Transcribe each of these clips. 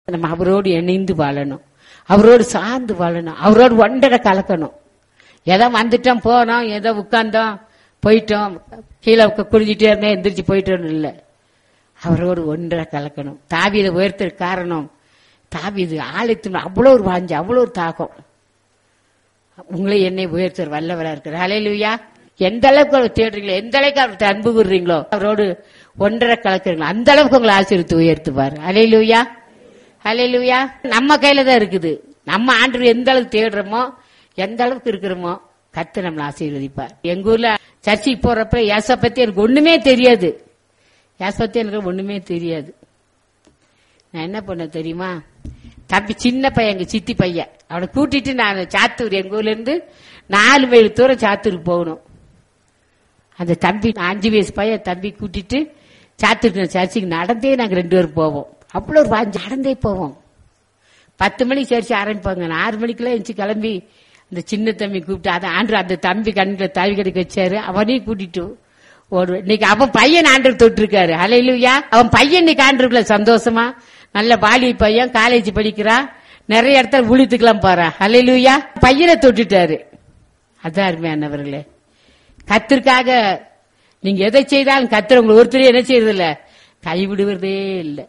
நம்ம அவரோடு இணைந்து வாழணும், அவரோடு சார்ந்து வாழணும், அவரோடு ஒன்றரை கலக்கணும். ஏதோ வந்துட்டோம் போனோம், ஏதோ உட்கார்ந்தோம் போயிட்டோம், கீழே குடிஞ்சிட்டே இருந்தேன் எந்திரிச்சு போயிட்டோம் இல்லை, அவரோடு ஒன்றரை கலக்கணும். தாவீதை உயர்த்த காரணம், தாவீது ஆலயத்தின் அவ்வளோ ஒரு வாஞ்சு, அவ்வளோ ஒரு தாகம். உங்களை என்னை உயர்த்த வல்லவரா இருக்கிறார். ஹல்லேலூயா. எந்த அளவுக்கு அவர் தேடுறீங்களோ, எந்த அளவுக்கு அவர்கிட்ட அன்பு கூறுறீங்களோ, அவரோடு ஒன்றரை கலக்குறீங்களோ அந்த அளவுக்கு உங்களை ஆசீர்வதித்து உயர்த்துவார். ஹல்லேலூயா, ஹல்லேலூயா. நம்ம கையில தான் இருக்குது. நம்ம ஆண்டவர் எந்த அளவுக்கு தேடுறோமோ, எந்த அளவுக்கு இருக்கிறோமோ, கர்த்தர் நம்மளை ஆசீர்வதிப்பார். எங்க ஊர்ல சர்ச்சைக்கு போறப்ப ஏசை பத்தி எனக்கு ஒண்ணுமே தெரியாது. ஏசை பத்தி எனக்கு ஒண்ணுமே தெரியாது. நான் என்ன பண்ண தெரியுமா, தம்பி சின்ன பையன், எங்க சித்தி பையன், அவனை கூட்டிட்டு நான் சாத்தூர், எங்க ஊர்ல இருந்து 4 மைல் தூரம் சாத்தூருக்கு போகணும். அந்த தம்பி 5 வயசு பையன் தம்பி கூட்டிட்டு சாத்தூருக்கு சர்ச்சைக்கு நடந்தே நாங்க 2 பேரும் போவோம். அவ்வளோ ஒரு நடந்தே போவோம். 10 மணிக்கு சர்ச்சை ஆரம்பிப்பாங்க. 6 மணிக்கெல்லாம் எந்திச்சு கிளம்பி அந்த சின்ன தம்பி கூப்பிட்டு அதை ஆண்டு அந்த தம்பி கண்ணில் தாவி கடைக்கு வச்சாரு. அவனையும் கூட்டிட்டு ஓடுவேன். இன்னைக்கு அவன் பையன் ஆண்டவர் தொட்டு இருக்காரு. ஹல்லேலூயா. அவன் பையன் இன்னைக்கு ஆண்டவர்ல சந்தோஷமா நல்ல வாலி பையன், காலேஜ் படிக்கிறான், நிறைய இடத்துல ஊழியத்துக்கெல்லாம் போறான். ஹல்லேலூயா. பையனை தொட்டுட்டாரு. அதான் அருமையானவர்களே, கர்த்தருக்காக நீங்க எதை செய்தாலும் கர்த்தர் உங்களை ஒருத்தரையும் என்ன செய்யறது இல்ல, கைவிடுவதே இல்லை.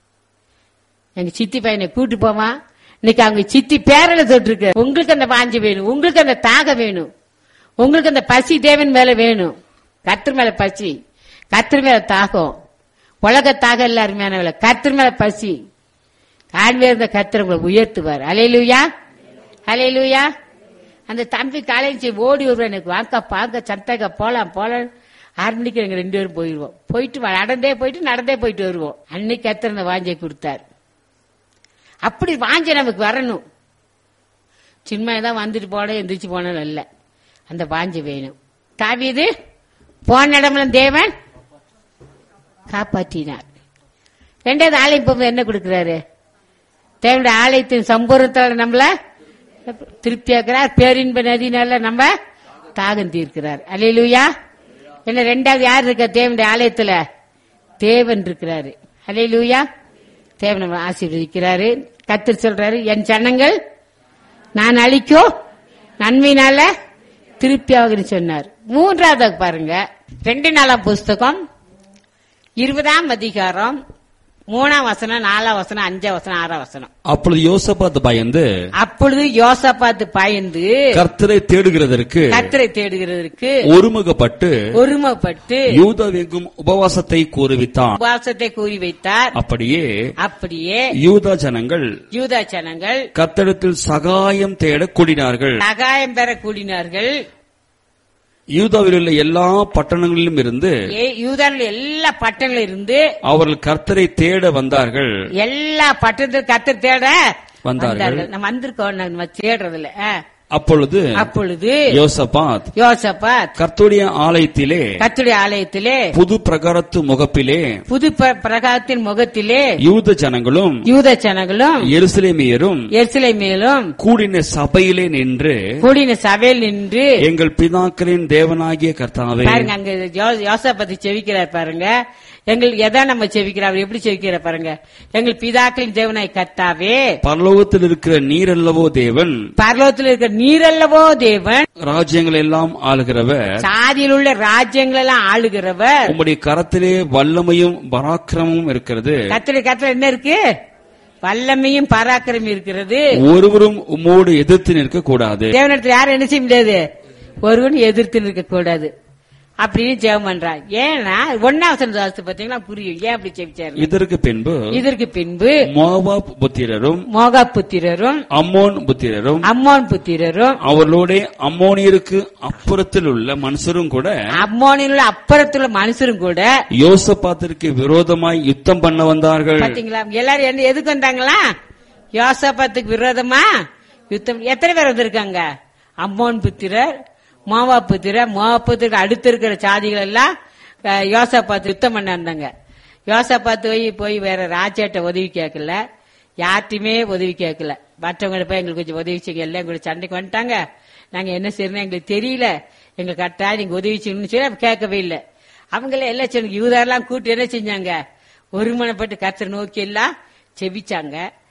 எங்க சித்தி பையனை கூட்டு போமா, இன்னைக்கு அவங்க சித்தி பேரல தொட்டிருக்க. உங்களுக்கு அந்த வாஞ்சி வேணும், உங்களுக்கு அந்த தாகம் வேணும், உங்களுக்கு அந்த பசி தேவன் மேல வேணும். கர்த்தர் மேல பசி, கர்த்தர் மேல தாகம், உலக தாகம் எல்லாருமே கர்த்தர் மேல பசி. ஆண்மையா இருந்த கர்த்தர் உங்களை உயர்த்துவார். ஹல்லேலூயா, ஹல்லேலூயா. அந்த தம்பி காலேஜ் ஓடி வருவான், எனக்கு வாங்க பாங்க சந்தைக்கா போலாம் போலாம். 6 மணிக்கு எங்க 2 பேரும் போயிடுவோம். போயிட்டு நடந்தே போயிட்டு வருவோம். அன்னைக்கு கர்த்தர் அந்த வாஞ்சை கொடுத்தார். அப்படி வாஞ்சை நமக்கு வரணும். சின்மையதான் வந்துட்டு போன எந்திரிச்சு போனாலும் இல்ல, அந்த வாஞ்சை வேணும். தாவீது போன இடமெல்லாம் தேவன் காப்பாற்றினார். 2வது ஆலயம் போகும்போது என்ன கொடுக்கிறாரு, தேவனுடைய ஆலயத்தின் சம்பூர்ணத்தால நம்மள திருப்தியாக்குறார். பேரின்ப நதினால நம்ம தாகம் தீர்க்கிறார். அல்லேலூயா. என்ன 2வது யார் இருக்க தேவனுடைய ஆலயத்துல, தேவன் இருக்கிறாரு. அல்லேலூயா. தேவன் நம்ம ஆசீர்வதிக்கிறாரு. கர்த்தர் சொல்றாரு, என் ஜனங்கள் நான் அழிக்கோ நன்மையினால திருப்தியாக சொன்னார். 3வது பாருங்க, 2 நாளாம் புஸ்தகம் 20ஆம் அதிகாரம் 3ஆம் வசனம், 4ஆம் வசனம், 5ஆம் வசனம், 6ஆம் வசனம். அப்பொழுது யோசபாத்து பயந்து கர்த்தரை தேடுகிறதற்கு ஒருமுகப்பட்டு யூதாவெங்கும் உபவாசத்தை கூறி வைத்தார். அப்படியே யூதா ஜனங்கள் கர்த்தரிடத்தில் சகாயம் தேட கூடினார்கள். யூதாவில் உள்ள எல்லா பட்டணங்களிலும் இருந்து அவர்கள் கர்த்தரை தேட வந்தார்கள். எல்லா பட்டணத்தில் கர்த்தர் தேட வந்தார்கள். நம்ம வந்திருக்கோம், நம்ம தேடுறதுல. அப்பொழுது யோசபாத் கர்த்தருடைய ஆலயத்திலே புது பிரகாரத்தின் முகப்பிலே யூத ஜனங்களும் எருசலேமியரும் கூடின சபையிலே நின்று எங்கள் பிதாக்களின் தேவனாகிய கர்த்தாவே. பாருங்க, அங்க யோசபாத் செவிக்கிறார். பாருங்க, எங்களுக்கு எதை நம்ம செவிக்கிறார், எப்படி செவிக்கிற பாருங்க. எங்கள் பிதாக்களின் தேவனாய் கர்த்தாவே, பரலோகத்தில் இருக்கிற நீரல்லவோ தேவன், ராஜ்யங்கள் எல்லாம் ஆளுகிறவர், சாதியில் உள்ள ராஜ்யங்கள் எல்லாம் ஆளுகிறவர், உம்முடைய கரத்திலே வல்லமையும் பராக்கிரமும் இருக்கிறது. கர்த்தர் என்ன இருக்கு, வல்லமையும் பராக்கிரமும் இருக்கிறது. ஒருவரும் உம்மோடு எதிர்த்து நிற்க கூடாது. தேவனிடத்தில் யாரும் என்ன செய்ய முடியாது, ஒருவரும் எதிர்த்து நிற்க கூடாது அப்படின்னு ஜெபம் பண்றாங்க. ஏன்னா 1ஆம் வசனம் பாத்தீங்கன்னா புரியும் ஏன் அப்படி ஜெபிச்சாரு. இதற்கு பின்பு மோவாப் புத்திரரும் அம்மோன் புத்திரரும் அவர்களோட அம்மோனியருக்கு அப்புறத்தில் உள்ள மனுஷரும் கூட யோசபாத்திற்கு விரோதமாய் யுத்தம் பண்ண வந்தார்கள். பாத்தீங்களா, எல்லாரும் எதுக்கு வந்தாங்களா, யோசபாத்துக்கு விரோதமா யுத்தம். எத்தனை பேர் வந்திருக்காங்க, அம்மோன் புத்திரர், மோவாப்புத்திற்கு அடுத்து இருக்கிற சாதிகள் எல்லாம் யோசபாத்து யுத்தம் பண்ண வந்தாங்க. யோசபாத்து போய் வேற ராஜாட்ட உதவி கேட்கல, யார்ட்டையுமே உதவி கேட்கல. மற்றவங்க போய் எங்களுக்கு கொஞ்சம் உதவி செய்ய, எல்லாம் எங்களுக்கு சண்டைக்கு வந்துட்டாங்க, நாங்க என்ன செய்யணும் எங்களுக்கு தெரியல, எங்களுக்கு கரெக்டா நீங்க உதவி செய்யணும்னு சொல்லி கேட்கவே இல்லை. அவங்கள எல்லாம் சொன்னாங்க. யூதரெல்லாம் கூட்டு என்ன செஞ்சாங்க, ஒருமனப்பட்டு கர்த்தரை நோக்கி எல்லாம் செபிச்சாங்க.